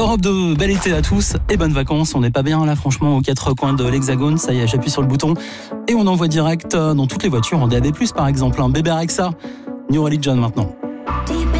Europe 2, bel été à tous et bonnes vacances. On n'est pas bien là franchement aux quatre coins de l'Hexagone. Ça y est, j'appuie sur le bouton et on envoie direct dans toutes les voitures en DAB+, par exemple. Bébé Rexha, New Religion maintenant.